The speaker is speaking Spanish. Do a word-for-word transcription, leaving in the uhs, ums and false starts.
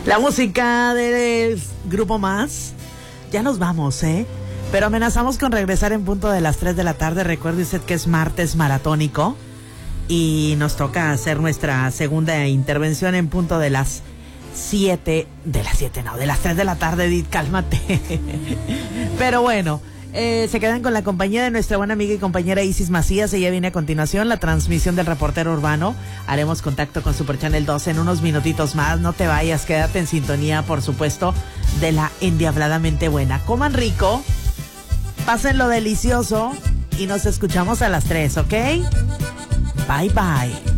La música del Grupo Más. Ya nos vamos, ¿eh? Pero amenazamos con regresar en punto de las tres de la tarde. Recuerde usted que es martes maratónico y nos toca hacer nuestra segunda intervención en punto de las siete, de las siete, no, de las tres de la tarde, Edith, cálmate. Pero bueno, eh, se quedan con la compañía de nuestra buena amiga y compañera Isis Macías. Ella viene a continuación, la transmisión del reportero urbano. Haremos contacto con Super Channel dos en unos minutitos más. No te vayas, quédate en sintonía, por supuesto, de la endiabladamente buena. Coman rico, pasen lo delicioso y nos escuchamos a las tres, ¿ok? Bye, bye.